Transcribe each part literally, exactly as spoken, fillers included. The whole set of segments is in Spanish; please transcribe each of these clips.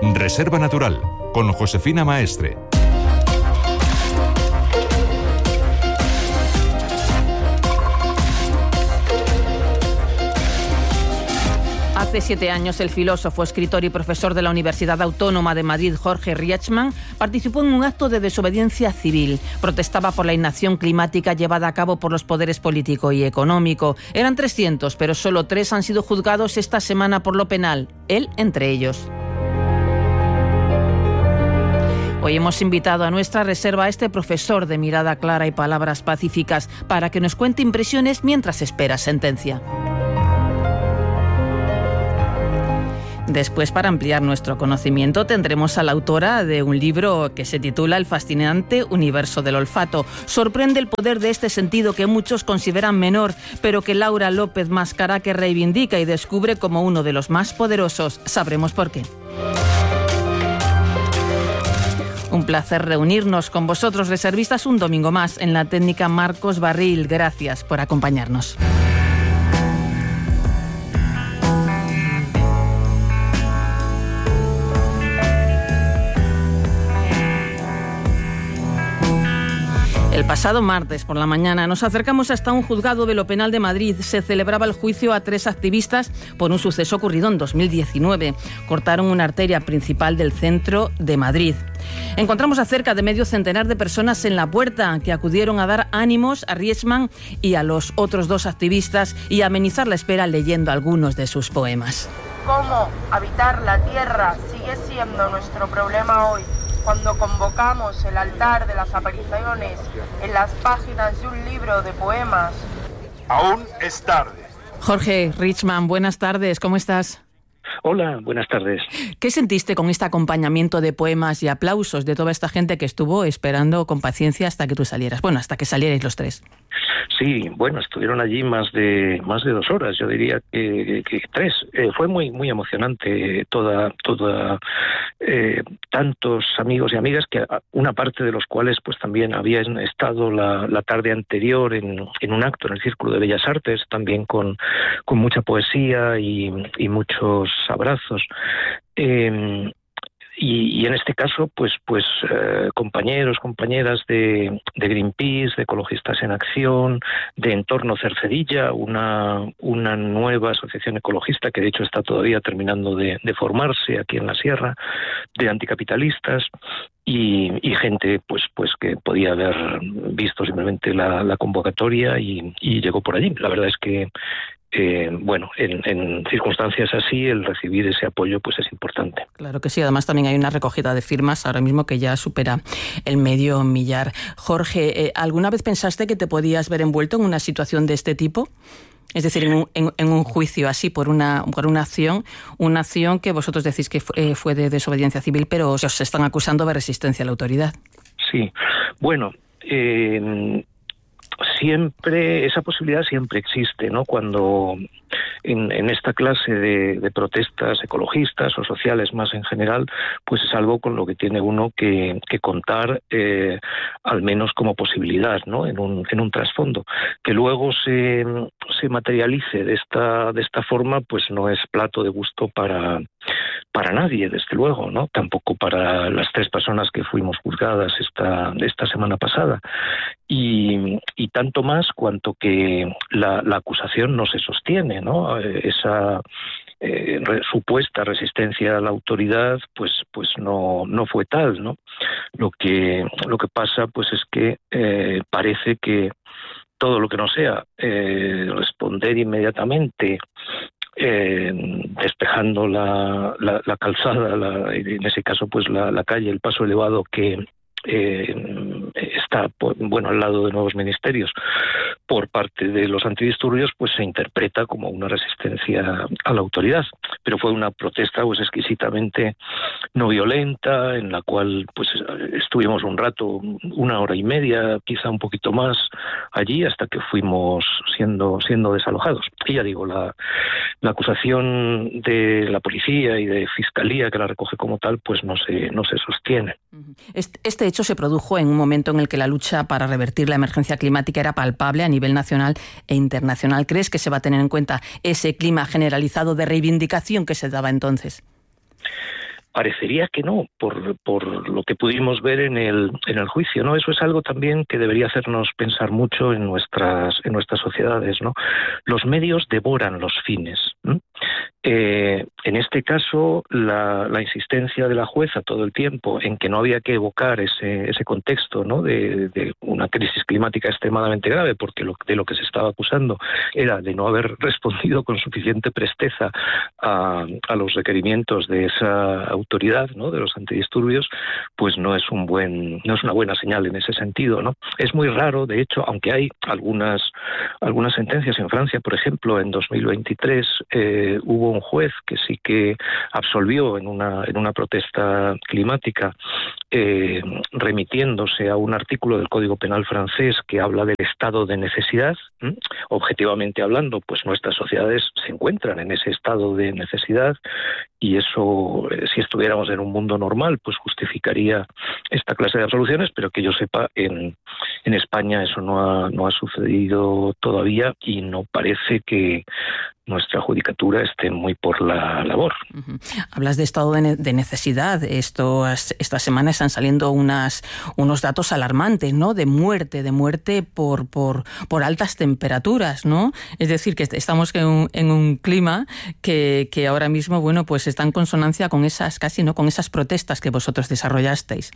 Reserva Natural, con Josefina Maestre. Hace siete años, el filósofo, escritor y profesor de la Universidad Autónoma de Madrid, Jorge Rietzmann, participó en un acto de desobediencia civil. Protestaba por la inacción climática llevada a cabo por los poderes político y económico. Eran trescientos, pero solo tres han sido juzgados esta semana por lo penal, él entre ellos. Hoy hemos invitado a nuestra reserva a este profesor de mirada clara y palabras pacíficas para que nos cuente impresiones mientras espera sentencia. Después, para ampliar nuestro conocimiento, tendremos a la autora de un libro que se titula El fascinante universo del olfato. Sorprende el poder de este sentido que muchos consideran menor, pero que Laura López Mascaraque reivindica y descubre como uno de los más poderosos. Sabremos por qué. Un placer reunirnos con vosotros, reservistas, un domingo más. En la técnica, Marcos Barril. Gracias por acompañarnos. El pasado martes por la mañana nos acercamos hasta un juzgado de lo penal de Madrid. Se celebraba el juicio a tres activistas por un suceso ocurrido en dos mil diecinueve. Cortaron una arteria principal del centro de Madrid. Encontramos a cerca de medio centenar de personas en la puerta que acudieron a dar ánimos a Rietzmann y a los otros dos activistas y a amenizar la espera leyendo algunos de sus poemas. ¿Cómo habitar la tierra sigue siendo nuestro problema hoy? Cuando convocamos el altar de las apariciones en las páginas de un libro de poemas. Aún es tarde. Jorge Rietzmann, buenas tardes, ¿cómo estás? Hola, buenas tardes. ¿Qué sentiste con este acompañamiento de poemas y aplausos de toda esta gente que estuvo esperando con paciencia hasta que tú salieras? Bueno, hasta que salierais los tres. Sí, bueno, estuvieron allí más de más de dos horas, yo diría que, que tres. Eh, fue muy muy emocionante toda toda eh, tantos amigos y amigas, que una parte de los cuales pues también habían estado la, la tarde anterior en, en un acto en el Círculo de Bellas Artes, también con, con mucha poesía y, y muchos abrazos. Eh, Y, y en este caso, pues, pues eh, compañeros, compañeras de, de Greenpeace, de Ecologistas en Acción, de Entorno Cercedilla, una, una nueva asociación ecologista que de hecho está todavía terminando de, de formarse aquí en la Sierra, de anticapitalistas y, y gente pues, pues que podía haber visto simplemente la, la convocatoria y, y llegó por allí. La verdad es que Eh, bueno, en, en circunstancias así, el recibir ese apoyo pues es importante. Claro que sí, además también hay una recogida de firmas ahora mismo que ya supera el medio millar. Jorge, eh, ¿alguna vez pensaste que te podías ver envuelto en una situación de este tipo? Es decir, en un, en, en un juicio así por una, por una acción, una acción que vosotros decís que fue, eh, fue de desobediencia civil, pero os están acusando de resistencia a la autoridad. Sí, bueno, eh... siempre, esa posibilidad siempre existe, ¿no? Cuando en, en esta clase de, de protestas ecologistas o sociales más en general, pues es algo con lo que tiene uno que, que contar, eh, al menos como posibilidad, ¿no? En un, en un trasfondo. Que luego se, se materialice de esta, de esta forma, pues no es plato de gusto para, para nadie, desde luego, ¿no? Tampoco para las tres personas que fuimos juzgadas esta, esta semana pasada. Y, y tanto más cuanto que la, la acusación no se sostiene, ¿no? Esa eh, re, supuesta resistencia a la autoridad, pues, pues no, no fue tal, ¿no? Lo que, lo que pasa, pues, es que eh, parece que todo lo que no sea eh, responder inmediatamente, Eh, despejando la, la, la calzada, la, en ese caso pues la, la calle, el paso elevado que eh, está bueno al lado de nuevos ministerios por parte de los antidisturbios, pues se interpreta como una resistencia a la autoridad, pero fue una protesta pues exquisitamente no violenta, en la cual pues estuvimos un rato, una hora y media, quizá un poquito más allí, hasta que fuimos siendo siendo desalojados. Y ya digo, la, la acusación de la policía y de fiscalía que la recoge como tal, pues no se no se sostiene. Este, este hecho se produjo en un momento en el que la lucha para revertir la emergencia climática era palpable a nivel nacional e internacional. ¿Crees que se va a tener en cuenta ese clima generalizado de reivindicación que se daba entonces? Parecería que no, por, por lo que pudimos ver en el, en el juicio, ¿no? Eso es algo también que debería hacernos pensar mucho en nuestras, en nuestras sociedades, ¿no? Los medios devoran los fines. Eh, en este caso, la, la insistencia de la jueza todo el tiempo en que no había que evocar ese, ese contexto, ¿no? de, de una crisis climática extremadamente grave, porque lo, de lo que se estaba acusando era de no haber respondido con suficiente presteza a, a los requerimientos de esa autoridad, ¿no? De los antidisturbios, pues no es un buen, no es una buena señal en ese sentido, ¿no? Es muy raro, de hecho, aunque hay algunas, algunas sentencias en Francia, por ejemplo, en dos mil veintitrés eh, hubo un juez que sí que absolvió en una, en una protesta climática, eh, remitiéndose a un artículo del Código Penal francés que habla del estado de necesidad. ¿Mm? Objetivamente hablando, pues nuestras sociedades se encuentran en ese estado de necesidad, y eso, eh, si estuviéramos en un mundo normal, pues justificaría esta clase de absoluciones, pero que yo sepa, en, en España eso no ha, no ha sucedido todavía, y no parece que nuestra judicatura esté muy por la labor. Uh-huh. Hablas de estado de, ne- de necesidad. Esto, estas semanas están saliendo unas, unos datos alarmantes, ¿no? De muerte, de muerte por, por, por altas temperaturas, ¿no? Es decir, que estamos en un, en un clima que, que ahora mismo, bueno, pues está en consonancia con esas, casi, ¿no? Con esas protestas que vosotros desarrollasteis.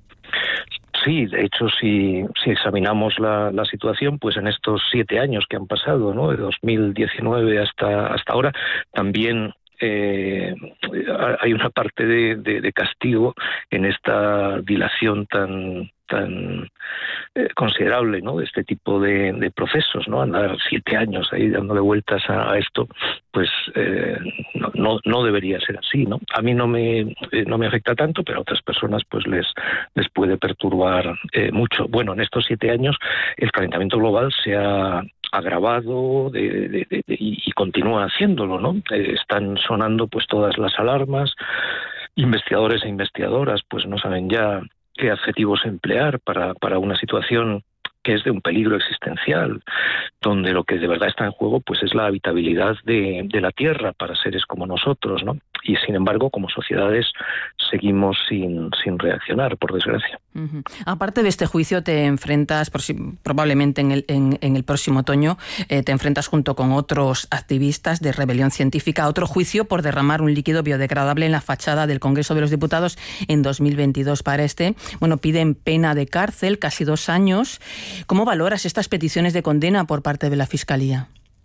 Sí, de hecho, si, si examinamos la, la situación, pues en estos siete años que han pasado, ¿no? De dos mil diecinueve hasta, hasta ahora, también eh, hay una parte de, de, de castigo en esta dilación tan tan eh, considerable, ¿no? De este tipo de, de procesos, ¿no? Andar siete años ahí dándole vueltas a, a esto, pues eh, no, no, no debería ser así, ¿no? A mí no me eh, no me afecta tanto, pero a otras personas pues les les puede perturbar eh, mucho. Bueno, en estos siete años el calentamiento global se ha agravado de, de, de, de, y, y continúa haciéndolo, ¿no? Eh, están sonando pues todas las alarmas. Investigadores e investigadoras pues no saben ya qué adjetivos emplear para, para una situación que es de un peligro existencial, donde lo que de verdad está en juego pues es la habitabilidad de, de la Tierra para seres como nosotros, ¿no? Y sin embargo, como sociedades, seguimos sin, sin reaccionar, por desgracia. Uh-huh. Aparte de este juicio, te enfrentas, probablemente en el, en, en el próximo otoño, eh, te enfrentas junto con otros activistas de Rebelión Científica a otro juicio por derramar un líquido biodegradable en la fachada del Congreso de los Diputados en dos mil veintidós. Para este, bueno, piden pena de cárcel, casi dos años. ¿Cómo valoras estas peticiones de condena por parte de la Fiscalía?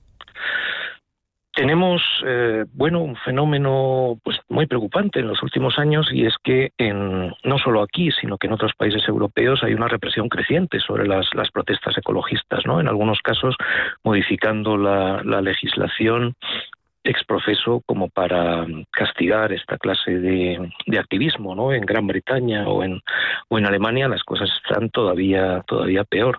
Tenemos, eh, bueno, un fenómeno pues muy preocupante en los últimos años, y es que en, no solo aquí, sino que en otros países europeos hay una represión creciente sobre las, las protestas ecologistas, ¿no? En algunos casos modificando la, la legislación exprofeso como para castigar esta clase de, de activismo, ¿no? En Gran Bretaña o en, o en Alemania las cosas están todavía, todavía peor.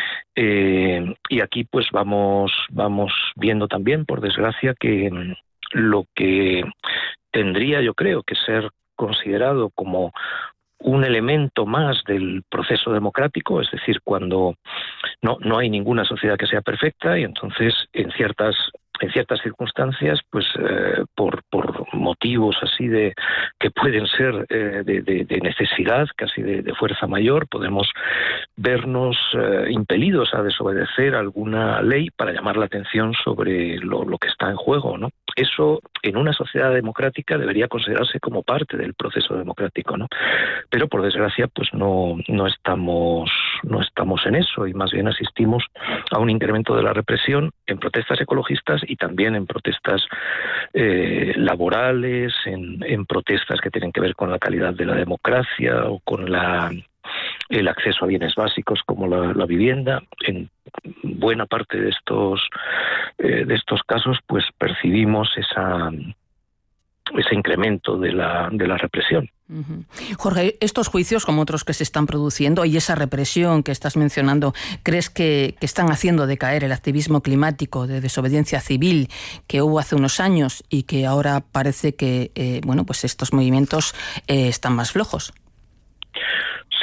Eh, y aquí pues vamos vamos viendo también, por desgracia, que lo que tendría, yo creo, que ser considerado como un elemento más del proceso democrático, es decir, cuando no no hay ninguna sociedad que sea perfecta, y entonces en ciertas en ciertas circunstancias, pues eh, por, por motivos así de que pueden ser eh, de, de, de necesidad, casi de, de fuerza mayor, podemos vernos eh, impelidos a desobedecer alguna ley para llamar la atención sobre lo, lo que está en juego, ¿no? Eso en una sociedad democrática debería considerarse como parte del proceso democrático, ¿no? Pero por desgracia, pues no, no estamos, no estamos en eso, y más bien asistimos a un incremento de la represión en protestas ecologistas y también en protestas eh, laborales, en, en protestas que tienen que ver con la calidad de la democracia o con la el acceso a bienes básicos como la, la vivienda. En buena parte de estos eh, de estos casos, pues percibimos esa ese incremento de la de la represión. Uh-huh. Jorge, estos juicios, como otros que se están produciendo, y esa represión que estás mencionando, ¿crees que, que están haciendo decaer el activismo climático de desobediencia civil que hubo hace unos años y que ahora parece que eh, bueno, pues estos movimientos eh, están más flojos?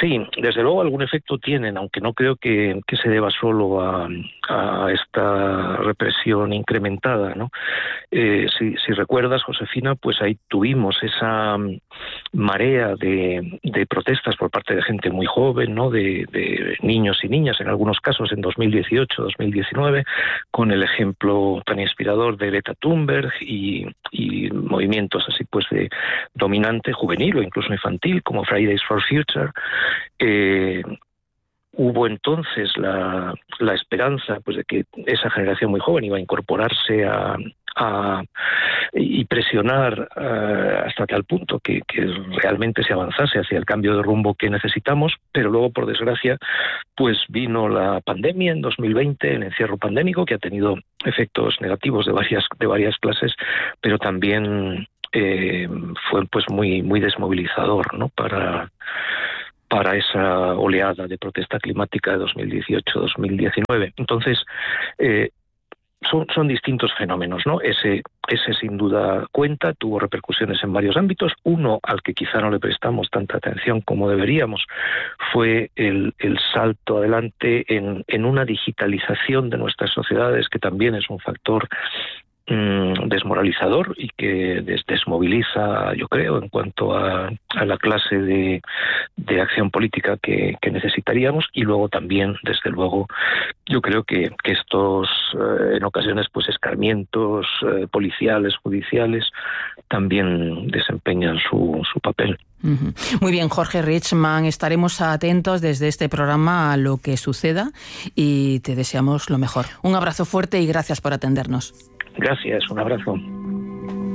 Sí, desde luego algún efecto tienen, aunque no creo que, que se deba solo a, a esta represión incrementada, ¿no? Eh, si, si recuerdas, Josefina, pues ahí tuvimos esa marea de, de protestas por parte de gente muy joven, ¿no? De, de niños y niñas, en algunos casos en dos mil dieciocho, dos mil diecinueve, con el ejemplo tan inspirador de Greta Thunberg y, y movimientos así pues de dominante juvenil o incluso infantil como Fridays for Future. Eh, hubo entonces la, la esperanza pues de que esa generación muy joven iba a incorporarse a, a y presionar uh, hasta tal punto que, que realmente se avanzase hacia el cambio de rumbo que necesitamos, pero luego, por desgracia, pues vino la pandemia en dos mil veinte, el encierro pandémico, que ha tenido efectos negativos de varias de varias clases, pero también eh, fue pues muy muy desmovilizador, ¿no? para para esa oleada de protesta climática de dos mil dieciocho dos mil diecinueve. Entonces, eh, son, son distintos fenómenos, ¿no? Ese, ese sin duda cuenta, tuvo repercusiones en varios ámbitos. Uno al que quizá no le prestamos tanta atención como deberíamos fue el, el salto adelante en, en una digitalización de nuestras sociedades, que también es un factor desmoralizador y que des desmoviliza, yo creo, en cuanto a, a la clase de, de acción política que, que necesitaríamos. Y luego también, desde luego, yo creo que, que estos, eh, en ocasiones, pues escarmientos eh, policiales, judiciales, también desempeñan su, su papel. Uh-huh. Muy bien, Jorge Richman, estaremos atentos desde este programa a lo que suceda y te deseamos lo mejor. Un abrazo fuerte y gracias por atendernos. Gracias, un abrazo.